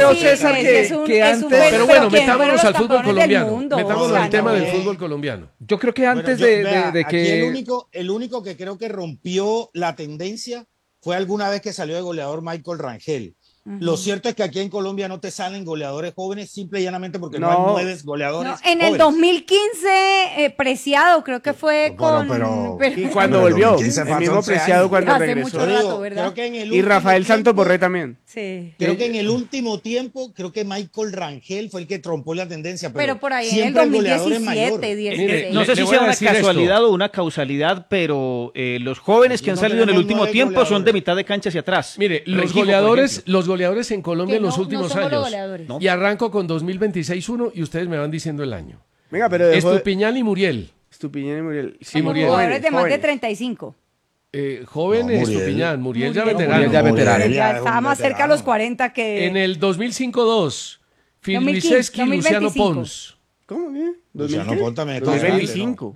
creo, César, que antes... Pero bueno, metámonos al fútbol colombiano. Metámonos al tema del fútbol colombiano. Yo creo que antes de que... el único que creo que rompió la tendencia fue alguna vez que salió de goleador Michael Rangel. Lo cierto es que aquí en Colombia no te salen goleadores jóvenes simple y llanamente porque no hay 9 goleadores en jóvenes. el 2015, Preciado creo que fue y cuando volvió, el mismo Preciado cuando hace regresó. mucho rato, ¿verdad? Y Rafael Santos Borré también. Sí. Creo que en el último tiempo, creo que Michael Rangel fue el que trompó la tendencia. Pero por ahí en el 2017, 16. No sé si sea una casualidad o una causalidad, pero los jóvenes que han salido en el último tiempo son de mitad de cancha hacia atrás. Mire, los goleadores en Colombia en los últimos años. Y arranco con 2026-1 y ustedes me van diciendo el año. Venga, pero Estupiñán y Muriel. Estupiñán y Muriel. Sí, Muriel. Jugadores de más de 35. Jóvenes, Estupiñán. Muriel ya veterano. Muriel ya veterano. Ya estaba más cerca a los 40 que... En el 2005-2, Filipiseski y Luciano Pons. ¿Cómo? ¿Qué? Luciano Pons también. 2025.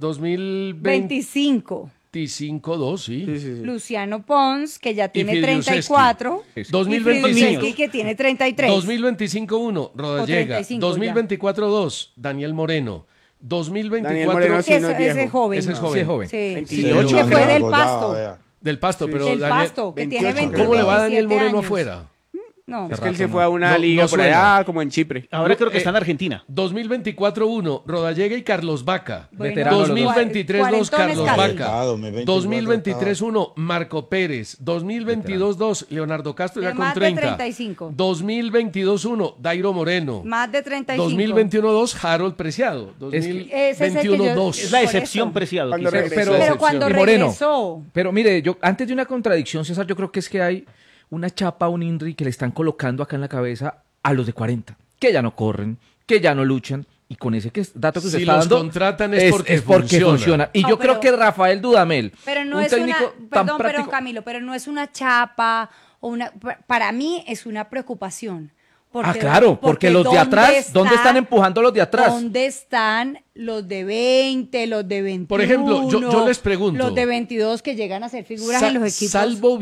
2025. 25-2, sí. Luciano Pons, que ya tiene 34. 2025, que tiene 33. 2025-1, Rodallega. 2024-2, Daniel Moreno. 2024... Ese es joven. Ese es joven. Sí. 28, que fue del Pasto. Del Pasto, pero Del Daniel, Pasto, que tiene 28. 20. ¿cómo le va a Daniel 27 Moreno años. afuera? No. Es que él se fue a una liga por suena. allá, como en Chipre. Ahora creo que está en Argentina. 2024-1, Rodallega y Carlos Vaca. Bueno, Veterano 2023-2, Carlos cuarentones Vaca. 2023-1, Marco Pérez. 2022-2, Leonardo Castro ya De con más de 30. 35. 2022-1, Dairo Moreno. Más de 35. 2021-2, Harold Preciado. Ese es el que yo- 2021-2. Es la Por excepción eso. Preciado. Cuando quizás. regresó. Pero cuando Y Moreno. regresó... Pero mire, yo antes de una contradicción, César, yo creo que es que hay una chapa, un INRI que le están colocando acá en la cabeza a los de 40, que ya no corren, que ya no luchan, y con ese dato que usted Si está los dando, contratan es porque funciona. Y No, yo creo pero- que Rafael Dudamel, Pero no un es técnico una... tan Perdón, práctico... Camilo, pero no es una chapa o una... Para mí es una preocupación. Claro, porque los de atrás, ¿dónde están empujando los de atrás? ¿Dónde están los de 20, los de 21? Por ejemplo, yo les pregunto. Los de 22 que llegan a ser figuras en los equipos. Salvo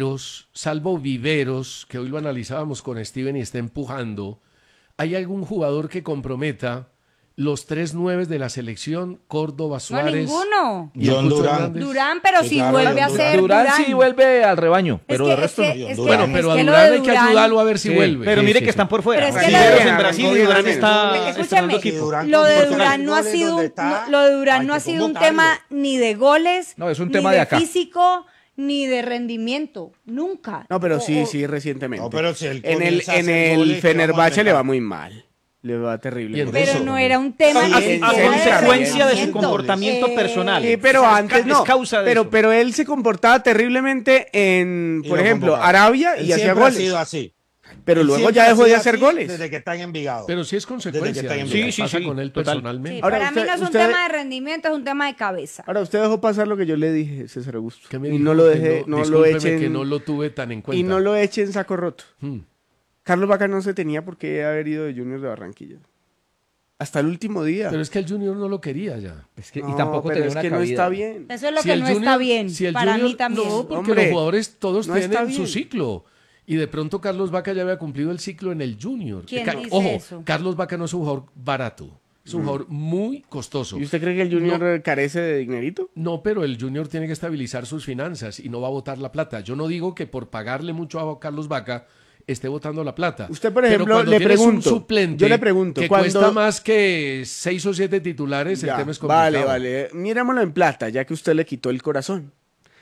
Viveros, que hoy lo analizábamos con Steven y está empujando, ¿hay algún jugador que comprometa los 3 9 de la selección, Córdoba, No, Suárez? ninguno. y John Augusto Durán. Hernández? Durán, pero Sí, si claro, vuelve a Durán. ser Durán sí vuelve al rebaño, pero de resto no. Bueno, pero a es que lo Durán de hay que Durán- ayudarlo a ver si Sí, vuelve. Pero mire sí, que sí. están por fuera. Pero es que Brasil la- en Brasil y Durán está Escúchame, estrenando equipo. Lo de Durán Durán no ha goles sido donde un, está, lo de Durán hay no ha que sido un convocarlo. tema ni de goles, No, es un ni tema de acá. físico, ni de rendimiento, nunca. No, pero sí, O- sí, recientemente. No, pero si él en el, comienza a en hacer el goles, ¿qué Fenerbahce vamos a le va dejar? muy mal. Le va terrible. Y en Pero eso, no era un tema Sí, ni en siquiera de consecuencia de su rendimiento. comportamiento personal. Sí, pero Es antes no. causa de eso. Pero él se comportaba terriblemente en, Y por lo ejemplo, convocaba. Arabia Él y hacía siempre ha goles. sido así. Pero Él luego siempre ya ha dejó de sido hacer así goles. Desde que está en Envigado. Pero sí es consecuencia. Desde que está en de lo que Envigado. pasa Sí, con él total. personalmente. Sí, Ahora, para mí no es un usted- tema de rendimiento, es un tema de cabeza. Ahora, usted dejó pasar lo que yo le dije, César Augusto. ¿Qué me Y dijo? no lo Que deje, no lo discúlpeme echen. que no lo tuve tan en cuenta. Y no lo eche en saco roto. Hmm. Carlos Vaca no se tenía por qué haber ido de Junior de Barranquilla. Hasta el último día. Pero es que el Junior no lo quería ya. Es que, No, y tampoco pero tenía es una que no cabida. está bien. Eso es lo Si que el no Junior- está bien. si el Para Junior- mí también. No, porque Hombre, los jugadores todos no está tienen su bien. ciclo. Y de pronto Carlos Vaca ya había cumplido el ciclo en el Junior. ¿Quién dice Ojo, eso? Carlos Vaca no es un jugador barato. Es un jugador muy costoso. ¿Y usted cree que el Junior carece de dinerito? No, pero el Junior tiene que estabilizar sus finanzas y no va a botar la plata. Yo no digo que por pagarle mucho a Carlos Vaca esté botando la plata. Usted, por Pero ejemplo, cuando le tienes un pregunto, suplente yo le pregunto, que cuando- cuesta más que 6 o 7 titulares, Ya, el tema es complicado. vale. Mirémoslo en plata, ya que usted le quitó el corazón.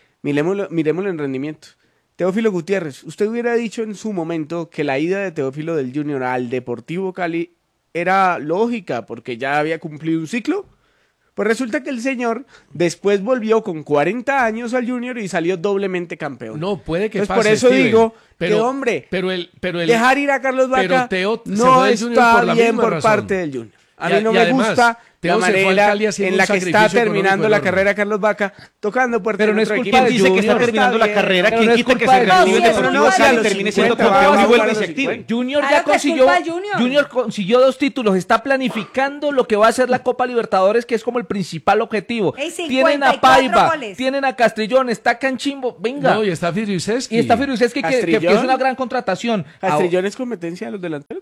Miremoslo en rendimiento. Teófilo Gutiérrez, usted hubiera dicho en su momento que la ida de Teófilo del Junior al Deportivo Cali era lógica porque ya había cumplido un ciclo. Pues resulta que el señor después volvió con 40 años al Junior y salió doblemente campeón. No, puede que Entonces, pase, por eso Steven, digo pero, que, hombre, pero el dejar ir a Carlos pero Vaca Teo se no fue del Junior está por la bien misma por razón. parte del Junior. A Y mí no y me además, gusta Teo la se fue al manera Cali haciendo en un la que está sacrificio terminando económico la enorme. carrera Carlos Vaca, tocando puertas Pero en no es otro culpa equipo. del Dice que está Junior, terminando la bien. carrera. Pero ¿Quién no es quita que culpa se del retire Junior, de pero Deportivo no, si a Cali los termine siendo 50 campeón va y a vuelve y jugar se a los active? 50. Junior Claro ya que es consiguió, culpa de Junior. consiguió 2 títulos, está planificando lo que va a ser la Copa Libertadores, que es como el principal objetivo. Ey, Tienen a 54 Paiva, goles. tienen a Castrillón, está Canchimbo, venga. No, y está Firiuseski. Y está Firuseski, que es Castrillón. una gran contratación. Castrillón es competencia de los delanteros.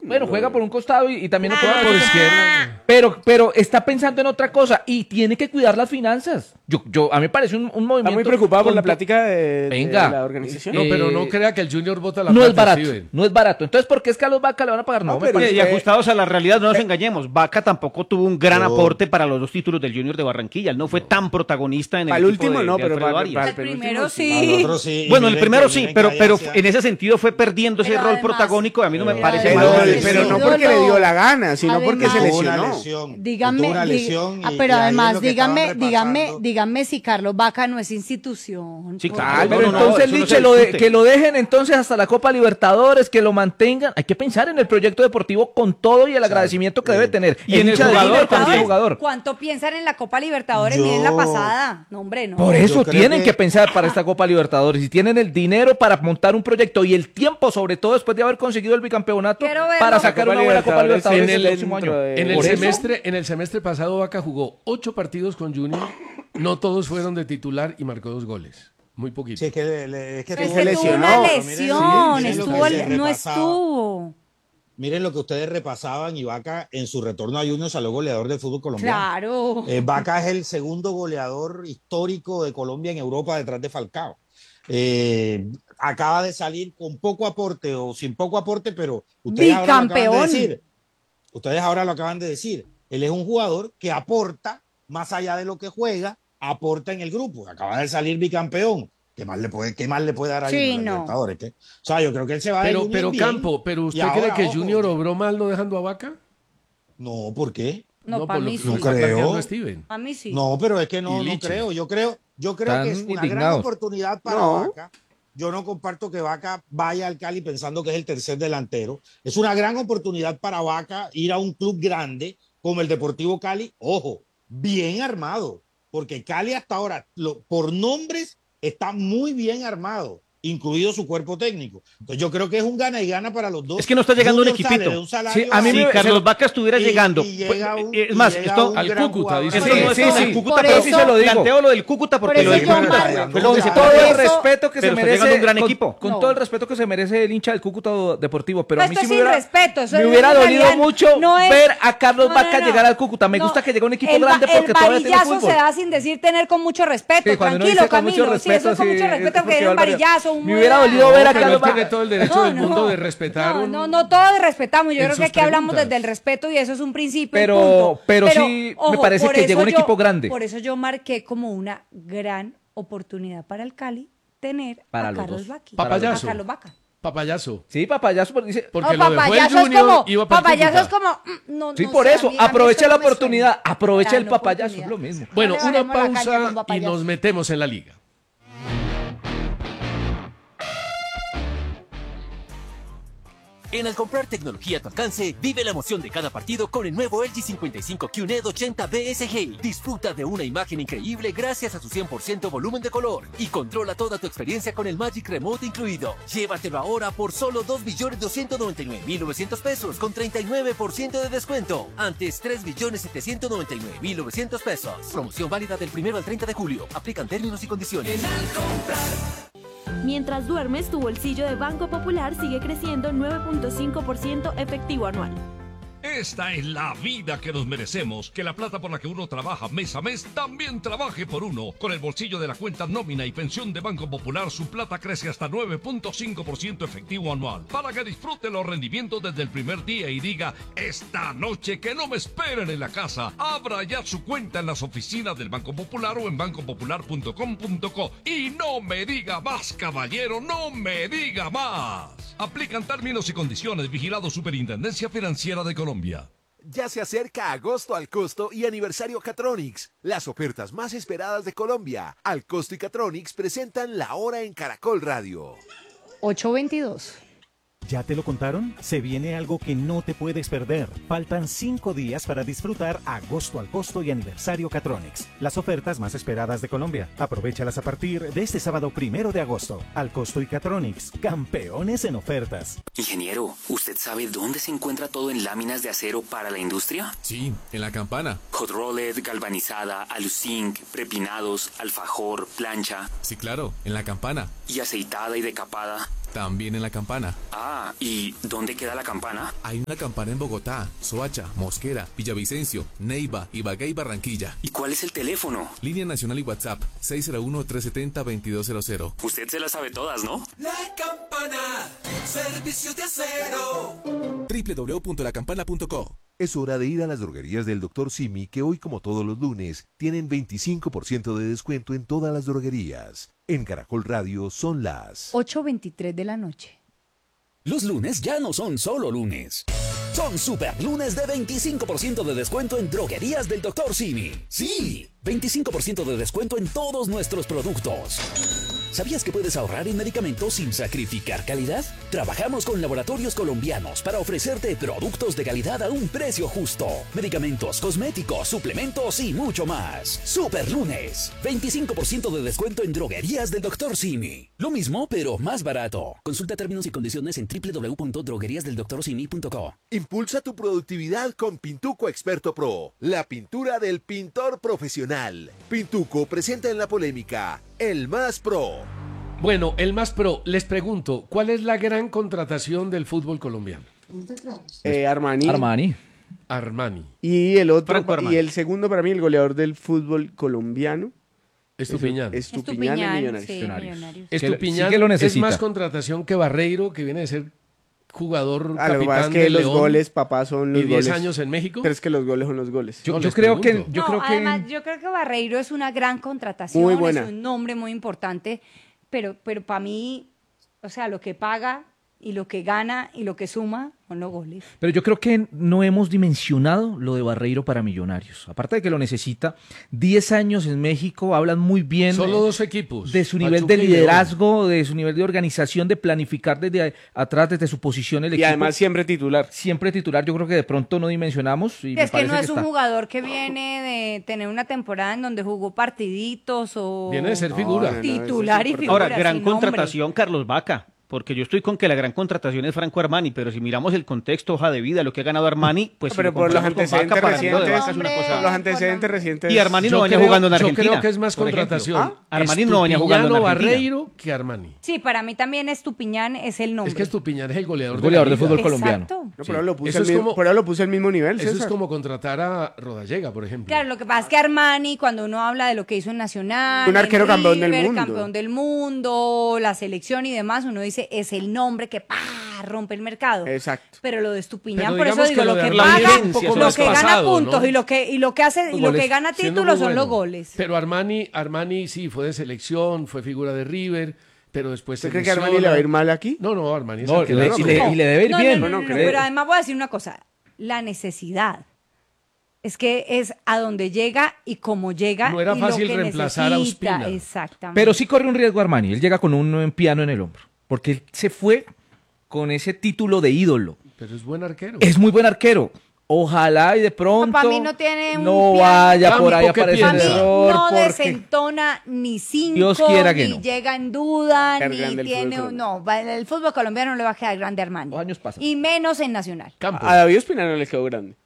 Bueno, juega por un costado y también lo juega por izquierda. Pero está pensando en otra cosa y tiene que cuidar las finanzas. A mí me parece un movimiento... Está muy preocupado por la tonto. plática de Venga. la organización. No, pero no crea que el Junior vota la No plata, es barato, Steven. no es barato. Entonces, ¿por qué es que a los Vaca le van a pagar? No, No, me pero parece... Y ajustados a la realidad, no nos engañemos. Vaca tampoco tuvo un gran No. aporte para los 2 títulos del Junior de Barranquilla. Él no fue tan protagonista en el Al equipo último de no, pero Alfredo para Arias. El primero Al sí. otro sí. Y Bueno, el miren primero que- sí, miren pero, que pero allá en ese sentido fue perdiendo ese Pero rol además- protagónico. A mí no me Pero parece Pero, mal. además- pero no porque le dio la gana, sino porque se Además- tuvo una lesionó. lesión. Díganme, Tuvo una lesión y- pero y ahí además, es lo que estaban díganme repasando. si Carlos Vaca no es institución. Sí, por claro, favor. Pero no, no, entonces, eso no Liche, se discute. que lo dejen entonces hasta la Copa Libertadores, que lo mantengan. Hay que pensar en el proyecto deportivo con todo y el agradecimiento que debe tener. Y en el hincha de jugador River con también. ese jugador. ¿Cuánto piensan en la Copa Libertadores? Yo- Miren la pasada. No, hombre, no. Por eso Yo creo tienen que que- pensar para esta Copa Libertadores. Si tienen el dinero para montar un proyecto y el tiempo, sobre todo después de haber conseguido el bicampeonato, Quiero verlo. para sacar una buena Copa Libertadores en el el- próximo año. En el, Por eso- semestre pasado Vaca jugó 8 partidos con Junior, no todos fueron de titular y marcó 2 goles. Muy poquito. Sí, es que, es que Pero es tuvo- que tuvo una lesionó. lesión. Miren lo que Estuvo, se no repasaba. estuvo. Miren lo que ustedes repasaban y Vaca en su retorno a Junior salió goleador del fútbol colombiano. Claro. Vaca es el segundo goleador histórico de Colombia en Europa detrás de Falcao. Acaba de salir con poco aporte o sin poco aporte, pero ustedes ahora lo acaban de Bicampeón. decir. Ustedes ahora lo acaban de decir. Él es un jugador que aporta más allá de lo que juega, aporta en el grupo. Acaba de salir bicampeón. ¿Qué más le puede dar a Sí, Junior, no. Libertadores? ¿Qué? O sea, yo creo que él se va de Pero, Junior pero bien. Campo, ¿pero usted Y cree ahora, que ojo, Junior obró mal no dejando a Vaca? No, ¿por qué? No, para por lo mí que sí. nos está No creo. planteando Steven. A mí sí. No, pero es que Y no Liche. creo. Yo creo Están que es una gran indignados. oportunidad para No. Vaca. Yo no comparto que Vaca vaya al Cali pensando que es el tercer delantero. Es una gran oportunidad para Vaca ir a un club grande como el Deportivo Cali. Ojo, bien armado, porque Cali hasta ahora, por nombres, está muy bien armado, incluido su cuerpo técnico. Entonces yo creo que es un gana y gana para los dos. Es que no está llegando un Junior sale equipito. de un salario Sí, a mí Si me- Carlos Vaca estuviera llegando. llega Es más, esto. Al gran Cúcuta, jugador. dice Esto usted. no es Sí, lo sí, del Cúcuta, por pero eso- sí se lo digo. Planteo lo del Cúcuta porque Por lo eso del yo Cúcuta. mal- Fue lo que Con se todo puede el hacer. respeto que Pero se está merece, llegando un gran con- equipo. con No. todo el respeto que se merece el hincha del Cúcuta Deportivo, pero a mí Esto sí es me hubiera, sin respeto, eso me es hubiera en dolido realidad mucho no es- ver a Carlos No, Vaca no, no. llegar al Cúcuta. Me No, gusta que llegue un equipo el grande porque todavía tiene varillazo fútbol. se da sin decir tener con mucho respeto. Sí, cuando uno Tranquilo, dice con mucho Camilo. Sí, eso es con respeto, mucho sí, respeto es que porque viene un va varias- varillazo, un Me hubiera muela. dolido ver a Pero Carlos él tiene Vaca. todo el derecho del mundo de respetar un- No, todos respetamos. Yo en creo que sus aquí hablamos preguntas. desde el respeto y eso es un principio. y Pero- punto. pero sí me parece por que llegó eso un equipo grande. Por eso yo marqué como una gran oportunidad para el Cali tener Para a los Carlos dos. Vaca. Papayazo. A Carlos Vaca. Papayazo. Sí, papayazo, porque dice... Porque No, lo dejó el papayazo es Junior, como, iba para el papayazo es Cúcuta. como, no, Sí, no por sé, eso, a mí esto aproveche no la me suena. oportunidad, aproveche Gran el papayazo, oportunidad. es lo mismo. Bueno, Ahora una veremos la calle con pausa y papayazo. nos metemos en la liga. En al comprar tecnología a tu alcance, vive la emoción de cada partido con el nuevo LG 55 QNED 80 BSG. Disfruta de una imagen increíble gracias a su 100% volumen de color y controla toda tu experiencia con el Magic Remote incluido. Llévatelo ahora por solo 2.299.900 pesos con 39% de descuento. Antes 3.799.900 pesos. Promoción válida del 1 al 30 de julio. Aplican términos y condiciones. Mientras duermes, tu bolsillo de Banco Popular sigue creciendo 9.5% efectivo anual. Esta es la vida que nos merecemos. Que la plata por la que uno trabaja mes a mes también trabaje por uno. Con el bolsillo de la cuenta nómina y pensión de Banco Popular, su plata crece hasta 9.5% efectivo anual. Para que disfrute los rendimientos desde el primer día y diga, esta noche que no me esperen en la casa. Abra ya su cuenta en las oficinas del Banco Popular o en bancopopular.com.co. Y no me diga más, caballero, no me diga más. Aplican términos y condiciones. Vigilado Superintendencia Financiera de Colombia. Ya se acerca agosto al costo y aniversario Catronics, las ofertas más esperadas de Colombia. Al costo y Catronics presentan La Hora en Caracol Radio. 8:22. ¿Ya te lo contaron? Se viene algo que no te puedes perder. Faltan 5 días para disfrutar agosto al costo y aniversario Catronics. Las ofertas más esperadas de Colombia. Aprovéchalas a partir de este sábado 1 de agosto. Al costo y Catronics, campeones en ofertas. Ingeniero, ¿usted sabe dónde se encuentra todo en láminas de acero para la industria? Sí, en la Campana. Hot rolled, galvanizada, aluzinc, prepinados, alfajor, plancha. Sí, claro, en la Campana. ¿Y aceitada y decapada? también en La Campana. Ah, ¿y dónde queda La Campana? Hay una campana en Bogotá, Soacha, Mosquera, Villavicencio, Neiva, Ibagué y Barranquilla. ¿Y cuál es el teléfono? Línea nacional y WhatsApp, 601-370-2200. Usted se las sabe todas, ¿no? La Campana, servicios de acero. www.lacampana.co. Es hora de ir a las droguerías del Dr. Simi, que hoy, como todos los lunes, tienen 25% de descuento en todas las droguerías. En Caracol Radio son las 8:23 de la noche. Los lunes ya no son solo lunes. Son super lunes de 25% de descuento en droguerías del Dr. Simi. Sí, 25% de descuento en todos nuestros productos. ¿Sabías que puedes ahorrar en medicamentos sin sacrificar calidad? Trabajamos con laboratorios colombianos para ofrecerte productos de calidad a un precio justo. Medicamentos, cosméticos, suplementos y mucho más. Super lunes, 25% de descuento en droguerías del Dr. Simi. Lo mismo, pero más barato. Consulta términos y condiciones en www.drogueriasdeldoctorsimi.co. Impulsa tu productividad con Pintuco Experto Pro, la pintura del pintor profesional. Pintuco presenta en la polémica El Más Pro. Bueno, el Más Pro, les pregunto, ¿cuál es la gran contratación del fútbol colombiano? Armani. Armani. Y el otro, Franco Armani. y el segundo para mí, el goleador del fútbol colombiano. Estupiñán. Estupiñán en Millonarios. sí, Millonarios. Estupiñán Sí que lo es necesita. más contratación que Barreiro, que viene de ser jugador Lo que capitán pasa es que de los León goles, papá, son los y 10 goles. años en México. Pero es que los goles son los goles. Yo les creo que pregunto. Además, yo creo que Barreiro es una gran contratación, Muy buena. es un nombre muy importante, pero para mí, o sea, lo que paga y lo que gana y lo que suma son los goles. Pero yo creo que no hemos dimensionado lo de Barreiro para Millonarios. Aparte de que lo necesita, 10 años en México, hablan muy bien Solo dos equipos. de su nivel Pachuca de y León. liderazgo, de su nivel de organización, de planificar desde atrás, desde su posición el Y equipo. además siempre titular. Siempre titular, yo creo que de pronto no dimensionamos. Y me Es que parece no es un está. jugador que viene de tener una temporada en donde jugó partiditos o Viene de ser figura. titular y figura. Ahora, gran sin nombre. contratación, Carlos Vaca. Porque yo estoy con que la gran contratación es Franco Armani, pero si miramos el contexto, hoja de vida, lo que ha ganado Armani, pues si Pero lo por los comparamos con antecedentes Vaca, para mí lo de recientes. Vaca es una cosa- Por los antecedentes recientes. Y Armani no Yo venía creo- jugando en Yo Argentina. creo que es más por ejemplo. contratación. Armani no venía jugando en Estupiñán o Argentina. Barreiro que Armani. Sí, para mí también Estupiñán es el nombre. Es que Estupiñán es el goleador, Goleador de del la fútbol liga. colombiano. Exacto. No, pero lo puse Eso al es mismo, como- pero lo puse al mismo nivel, Eso es César. como contratar a Rodallega, por ejemplo. Claro, lo que pasa es que Armani, cuando uno habla de lo que hizo en Nacional, Un arquero en campeón del River, mundo. campeón del mundo, la selección y demás, uno dice, es el nombre que rompe el mercado. Exacto. Pero lo de Estupiñán, Pero por eso digamos digo, que lo lo que de paga, Armani es un poco lo más que gana pasado, puntos ¿no? y lo que hace y lo que gana Siendo títulos muy son los bueno. goles. Pero Armani sí fue de selección, fue figura de River, pero después ¿Usted se cree que Armani lesiona. le va a ir mal aquí? No, Armani es No, arquerazo. y le debe ir No, bien. no, creo. pero además voy a decir una cosa, la necesidad. Es que es a donde llega y cómo llega. No era y lo fácil que reemplazar a necesita. Ospina. Exactamente. Pero sí corre un riesgo Armani. Él llega con un piano en el hombro. Porque él se fue con ese título de ídolo. Pero es buen arquero. Es muy buen arquero. Ojalá y de pronto para mí no tiene un no piano. vaya por ahí a Campo, ¿qué aparecer Para el mí error. no porque- desentona ni cinco, Dios quiera que ni no. llega en duda, Quedar ni grande el tiene... fútbol el fútbol colombiano no le va a quedar grande a Armani. Los años pasan. Y menos en Nacional. Campo. A David Ospina no le quedó grande.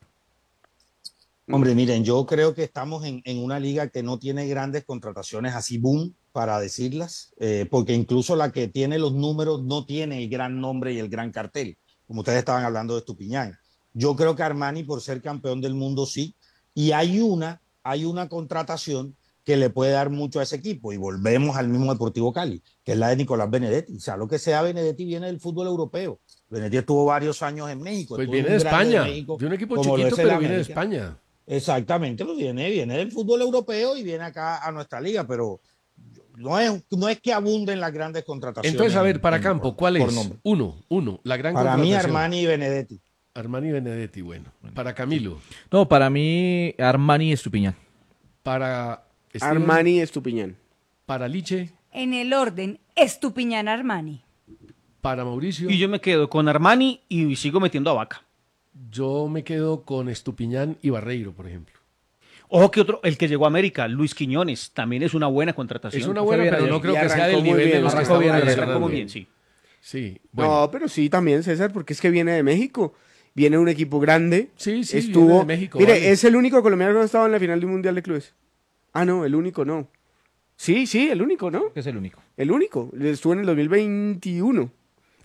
Hombre, miren, yo creo que estamos en una liga que no tiene grandes contrataciones así, boom, para decirlas, porque incluso la que tiene los números no tiene el gran nombre y el gran cartel, como ustedes estaban hablando de Estupiñán. Yo creo que Armani, por ser campeón del mundo, sí, y hay una contratación que le puede dar mucho a ese equipo, y volvemos al mismo Deportivo Cali, que es la de Nicolás Benedetti. O sea, lo que sea Benedetti viene del fútbol europeo. Benedetti estuvo varios años en México. Pues estuvo viene en de un grande España, México, de un equipo como lo chiquito, es el pero viene de América. España. Exactamente, pues viene del fútbol europeo y viene acá a nuestra liga, pero no es que abunden las grandes contrataciones. Entonces, a ver, para en- Campo, por- ¿cuál por es? nombre. Uno, la gran Para mí, contratación. Armani y Benedetti. Armani y Benedetti, bueno. Para Camilo, No, para mí Armani y Estupiñán. para Steven, Armani y Estupiñán. para Liche, En el orden, Estupiñán Armani. para Mauricio. Y yo me quedo con Armani y sigo metiendo a Vaca. Yo me quedo con Estupiñán y Barreiro, por ejemplo. Ojo que otro, el que llegó a América, Luis Quiñones, también es una buena contratación. Es una buena, bien pero ayer. no creo Y que sea arrancó del muy nivel de bien, los que arrancó bien estamos ayer, mencionando. Como bien, sí. Sí, bueno. No, pero sí, también, César, porque es que viene de México. Viene un equipo grande. Sí, sí, Estuvo. viene de México, Mire, vale. es el único colombiano que ha estado en la final de un mundial de clubes. Ah, no, el único no. Sí, el único, ¿no? Que es el único. El único. Estuvo en el 2021.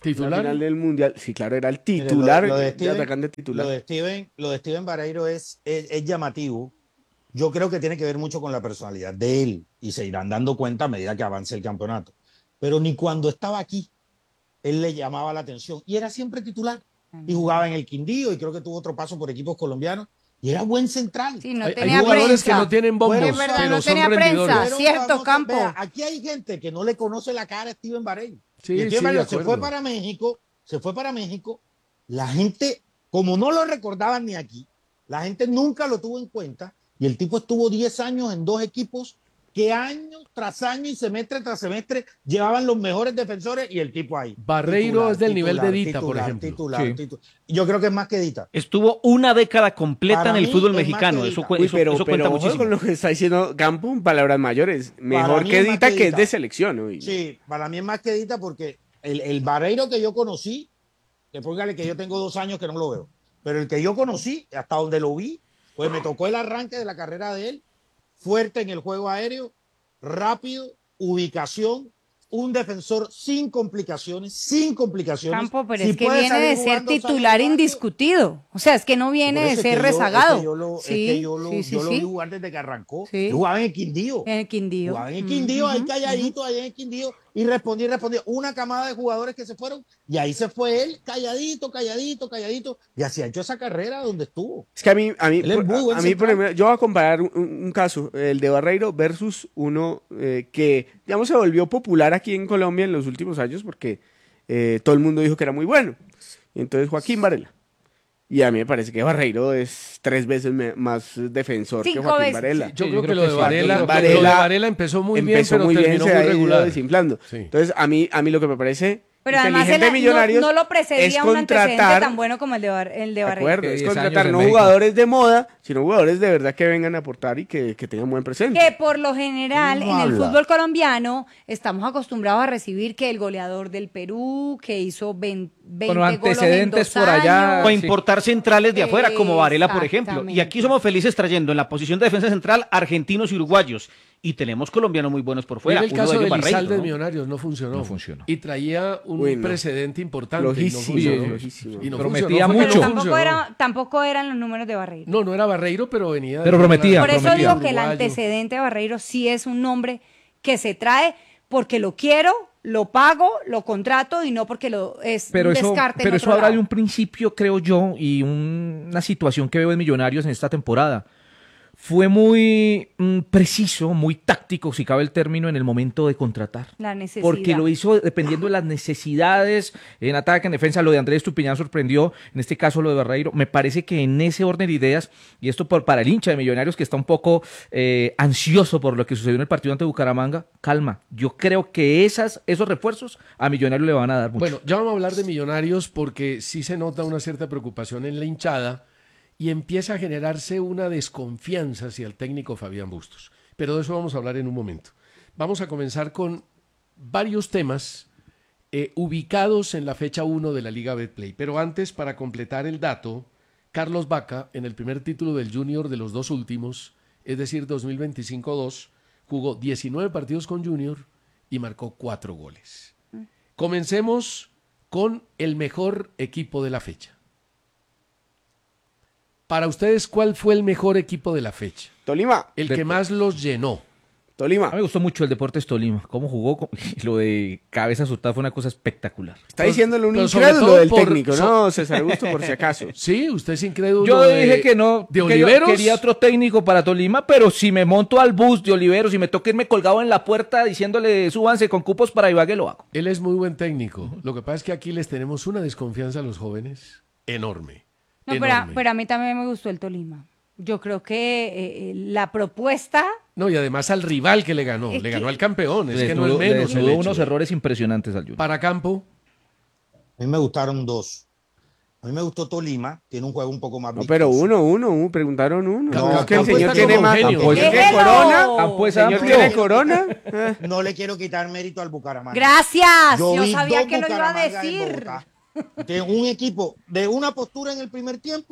¿Titular? La final del Mundial. Sí, claro, era el titular, Lo de de atacante titular. Lo de Steven Barreiro es llamativo. Yo creo que tiene que ver mucho con la personalidad de él y se irán dando cuenta a medida que avance el campeonato. Pero ni cuando estaba aquí, él le llamaba la atención y era siempre titular. Y jugaba en el Quindío y creo que tuvo otro paso por equipos colombianos y era buen central. Sí, no Hay tenía jugadores prensa. que no tienen bombos, Es verdad, pero no son tenía rendidores. prensa, cierto, Campo. Vea, aquí hay gente que no le conoce la cara a Steven Barreiro. Sí, Y sí, Steven Barreiro de se acuerdo. fue para México. La gente, como no lo recordaban ni aquí, la gente nunca lo tuvo en cuenta. Y el tipo estuvo 10 años en 2 equipos que año tras año y semestre tras semestre llevaban los mejores defensores y el tipo ahí. Barreiro es del nivel de Dita, por ejemplo. Titular. Sí. Yo creo que es más que Dita. Estuvo una década completa Para en el mí fútbol es más mexicano. que Eso, Dita. Uy, pero cuenta ojo muchísimo. con lo que está diciendo Campo, palabras mayores. Mejor mí que es más Dita, que que es Dita. de selección. Uy. Sí, para mí es más que Dita porque el Barreiro que yo conocí, que póngale que yo tengo 2 años que no lo veo, pero el que yo conocí, hasta donde lo vi, pues me tocó el arranque de la carrera de él, fuerte en el juego aéreo, rápido, ubicación, un defensor sin complicaciones. Campo, pero Si es que puede viene salir de ser jugando, sale titular jugando. indiscutido. O sea, es que no viene Por de eso es ser que rezagado. es que yo lo vi jugar desde que arrancó. Sí. Yo jugaba en el Quindío. En el Quindío. Jugaba en el Quindío, ahí calladito, allá en el Quindío, y respondía. Una camada de jugadores que se fueron, y ahí se fue él, calladito, y así ha hecho esa carrera donde estuvo. Es que a mí, Él es muy buen por central. ejemplo, yo voy a comparar un caso, el de Barreiro versus uno que, digamos, se volvió popular aquí en Colombia en los últimos años porque todo el mundo dijo que era muy bueno. Y entonces Joaquín Varela. Y a mí me parece que Barreiro es 3 veces más defensor que 5 Joaquín veces. Varela. Yo creo que lo sí. de Varela, Varela lo de Varela empezó muy bien, pero terminó se muy ha ido regular. desinflando. Sí. Entonces, a mí lo que me parece Pero además inteligente de Millonarios no lo precedía es un antecedente contratar, tan bueno como el de de Barreiro. acuerdo, es 10 años contratar en no México. jugadores de moda, sino jugadores de verdad que vengan a aportar y que tengan buen presente. Que por lo general No en el habla. fútbol colombiano estamos acostumbrados a recibir que el goleador del Perú, que hizo 20 Con goles antecedentes en 2 por allá. años. O importar centrales de afuera, como Varela, por ejemplo. Exactamente. Y aquí somos felices trayendo en la posición de defensa central argentinos y uruguayos. Y tenemos colombianos muy buenos por fuera. Mira el Uno caso de de ellos, Barreiro, Elizalde de ¿no? Millonarios, no funcionó. No funcionó. Y traía un Uy, no. precedente importante. Flojísimo, y no funcionó. flojísimo. Y no Prometía funcionó, mucho. no Pero funcionó. tampoco eran los números de Barreiro. No, no era Barreiro, pero venía. Pero prometía, Por eso prometía. digo que el antecedente de Barreiro sí es un nombre que se trae porque lo quiero, lo pago, lo contrato y no porque es Pero un eso, descarte en pero otro eso habla de lado. un principio, creo yo, y una situación que veo en Millonarios en esta temporada. Fue muy preciso, muy táctico, si cabe el término, en el momento de contratar. La necesidad. Porque lo hizo dependiendo de las necesidades, en ataque, en defensa. Lo de Andrés Tupiñán sorprendió, en este caso lo de Barreiro. Me parece que en ese orden de ideas, y esto para el hincha de Millonarios que está un poco ansioso por lo que sucedió en el partido ante Bucaramanga, calma. Yo creo que esos refuerzos a Millonarios le van a dar mucho. Bueno, ya vamos a hablar de Millonarios porque sí se nota una cierta preocupación en la hinchada y empieza a generarse una desconfianza hacia el técnico Fabián Bustos. Pero de eso vamos a hablar en un momento. Vamos a comenzar con varios temas ubicados en la fecha 1 de la Liga Betplay. Pero antes, para completar el dato, Carlos Vaca, en el primer título del Junior de los 2 últimos, es decir, 2025-2, jugó 19 partidos con Junior y marcó 4 goles. Comencemos con el mejor equipo de la fecha. Para ustedes, ¿cuál fue el mejor equipo de la fecha? Tolima. El que más los llenó. Tolima. A mí me gustó mucho el Deportes Tolima. Cómo jugó, lo de cabeza azotada fue una cosa espectacular. Está diciéndole un Pero sobre incrédulo todo del por- técnico, ¿no, César Augusto, por si acaso? Sí, usted es incrédulo. Yo de- dije que no, ¿De que yo Oliveros? quería otro técnico para Tolima, pero si me monto al bus de Oliveros y me toca irme colgado en la puerta diciéndole súbanse con cupos para Ibagué, lo hago. Él es muy buen técnico. Lo que pasa es que aquí les tenemos una desconfianza a los jóvenes enorme. No, enorme. pero a mí también me gustó el Tolima. Yo creo que la propuesta... No, y además al rival que le ganó. Es Le que- ganó al campeón. Es Le que no es desnudó- le menos. el desnudó hecho. unos errores impresionantes al Junior. Para Campo. A mí me gustaron 2. A mí me gustó Tolima, tiene un juego un poco más No, pero uno, preguntaron uno. Campo- No, es que el Campo señor está tiene como más. genio. ¿Señor tiene ¡Déjelo! corona? Campo es ¿Señor amplio. tiene corona? No le quiero quitar mérito al Bucaramanga. Gracias, yo vi sabía dos que lo iba a Bucaramangas en decir. Bogotá. De un equipo de una postura en el primer tiempo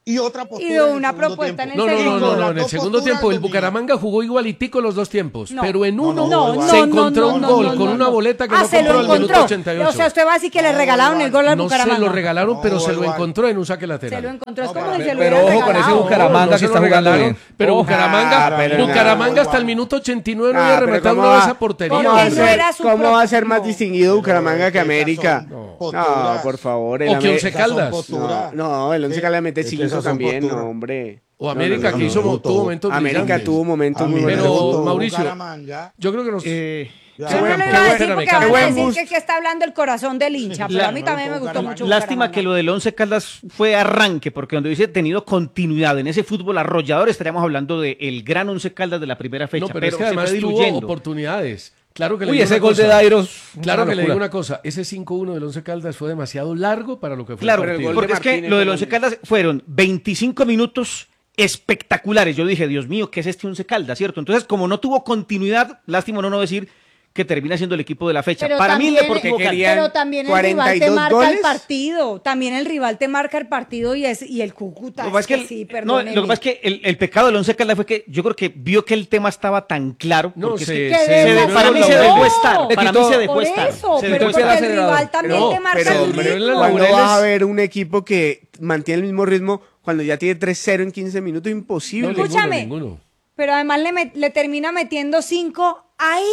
y otra postura. Y de una propuesta en el segundo. No, en el segundo tiempo el Bucaramanga jugó igualitico los dos tiempos, pero en uno no, se encontró un gol con una boleta que no compró al minuto 88. O sea, usted va a decir que le regalaron el gol al Bucaramanga. No se lo regalaron, pero se lo encontró en un saque lateral. Se lo encontró, es como si se lo Pero hubiera ojo con ese regalado. Bucaramanga que está jugando bien. Pero Bucaramanga hasta el minuto 89 no había rematado una vez a portería. ¿Cómo va a ser más distinguido Bucaramanga que América? No, por favor. O que Once Caldas. No, el Once Caldas mete 5 también, no, hombre. O América, que tuvo momentos brillantes. América tuvo momentos muy buenos. Pero, Mauricio, yo creo que nos... Yo no le iba a decir porque van a decir que está hablando el corazón del hincha, pero a mí también me gustó mucho. Lástima que lo del Once Caldas fue arranque, porque donde hubiese tenido continuidad en ese fútbol arrollador, estaríamos hablando del gran Once Caldas de la primera fecha. No, pero es que además tuvo oportunidades. Claro que le ese gol de Dairos. Claro que le digo una cosa, ese 5-1 del Once Caldas fue demasiado largo para lo que fue. Claro, porque es que lo del Once Caldas fueron 25 minutos espectaculares. Yo dije, Dios mío, ¿qué es este Once Caldas, cierto? Entonces, como no tuvo continuidad, lástima no decir que termina siendo el equipo de la fecha. Pero para también, mí el Deportivo Cali. Pero también el rival te marca el partido. También el rival te marca el partido y el Cúcuta. Lo que pasa es que el pecado del Once Caldas fue que yo creo que vio que el tema estaba tan claro. No, para mí se dejó estar. Para mí se dejó estar. Eso, pero porque el rival también te marca el ritmo. ¿Cuándo vas a ver un equipo que mantiene el mismo ritmo cuando ya tiene 3-0 en 15 minutos? Imposible. Escúchame. Ninguno. Pero además le termina metiendo 5 ahí.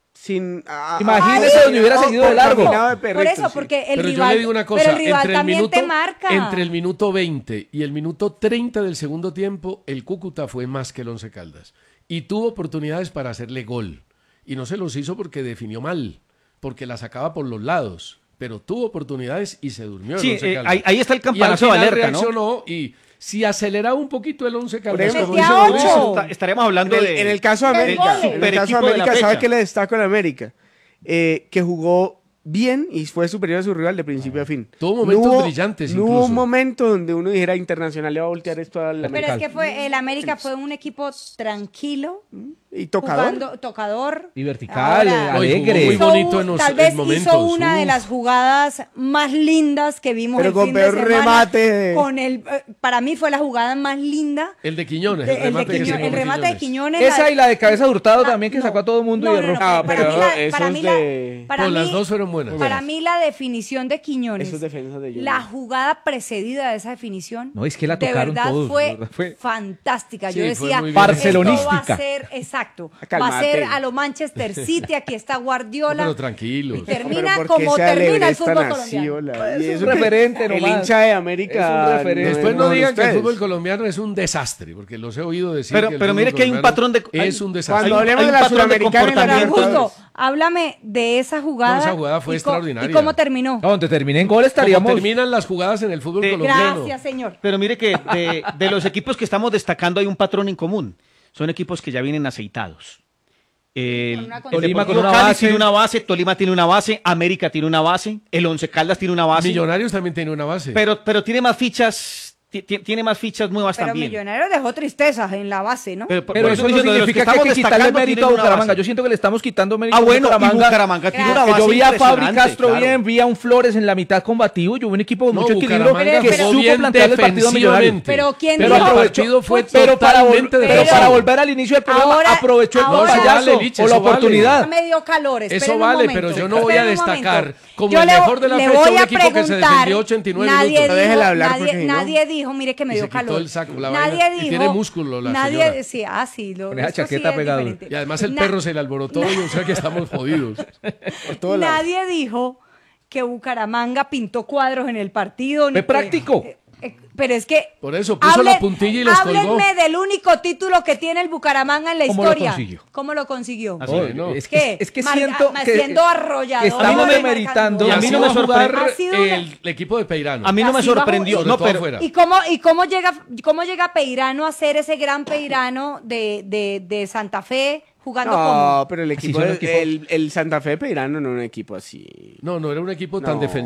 Imagínese donde hubiera seguido de largo. Por eso, porque el pero rival, yo le digo una cosa, pero el rival también te marca. Entre el minuto 20 y el minuto 30 del segundo tiempo, el Cúcuta fue más que el Once Caldas. Y tuvo oportunidades para hacerle gol. Y no se los hizo porque definió mal, porque la sacaba por los lados. Pero tuvo oportunidades y se durmió el Once Caldas. Ahí está el campanazo de alerta, reaccionó, y si aceleraba un poquito el Once Caldas, estaríamos hablando en el caso de América, ¿sabe qué le destaco en América? Que jugó bien y fue superior a su rival de principio a fin. Tuvo momentos brillantes incluso. No hubo un momento donde uno dijera Internacional le va a voltear esto al América. Pero es que el América fue un equipo tranquilo. Y tocador. Tocador. Y vertical, alegre. Muy bonito en tal vez hizo una de las jugadas más lindas que vimos el fin de semana. Remate. Para mí fue la jugada más linda. El de Quiñones. El remate de Quiñones. Esa y la de cabeza de Hurtado también que sacó a todo el mundo y erró. Las dos fueron buenas. Para mí la definición de Quiñones. Esos defensas de la jugada precedida de esa definición. No, es que la tocaron de verdad todos. Fue fantástica. Yo decía, barcelonística. esto va a ser, exacto, va a ser a lo Manchester City, aquí está Guardiola. Pero tranquilos. Y termina como termina el fútbol colombiano. Es un referente nomás. El hincha de América. Después no digan que el fútbol colombiano es un desastre, porque los he oído decir pero mire que hay un patrón de... Es un desastre. Cuando hablemos de la Sudamericana, justo, háblame de esa jugada. No, esa jugada fue extraordinaria. ¿Y cómo terminó? Donde termine en gol estaríamos... Como terminan las jugadas en el fútbol colombiano. Gracias, señor. Pero mire que de los equipos que estamos destacando hay un patrón en común. Son equipos que ya vienen aceitados. Tolima con una Cali base. tiene una base, Tolima tiene una base, América tiene una base, el Once Caldas tiene una base. Millonarios también tiene una base. Pero tiene más fichas. Tiene más fichas nuevas también. Pero Millonarios dejó tristezas en la base, ¿no? Pero eso no significa que hay que quitarle mérito a Bucaramanga. Yo siento que le estamos quitando mérito a Bucaramanga tiene una base. Yo vi a Fabri Castro bien, vi a un Flores en la mitad combativo, yo vi un equipo con mucho equilibrio que supo plantear el partido a Millonarios. Pero ¿quién dijo? El partido fue totalmente pero para volver al inicio del programa, aprovechó el payaso o la oportunidad. Me dio calores. Eso vale, pero yo no voy a destacar como el mejor de la fecha un equipo que se defendió 89 minutos. Nadie dijo, mire que me dio calor. Nadie dijo. Y tiene músculo la señora. Decía, sí, esa chaqueta pegada. Y además el perro se le alborotó y o sea que estamos jodidos. Nadie dijo que Bucaramanga pintó cuadros en el partido. Fue práctico. Pero es que... Por eso puso la puntilla y los colgó. Háblenme del único título que tiene el Bucaramanga en la historia. ¿Cómo lo consiguió? Es que siento que siendo arrollador. Estamos demeritando. Y a mí no me sorprendió el equipo de Peirano. A mí no me sorprendió. ¿Y cómo llega Peirano a ser ese gran Peirano de Santa Fe? Jugando no, pero el equipo, el Santa Fe de Peirano no era un equipo así. No era un equipo tan defensivo.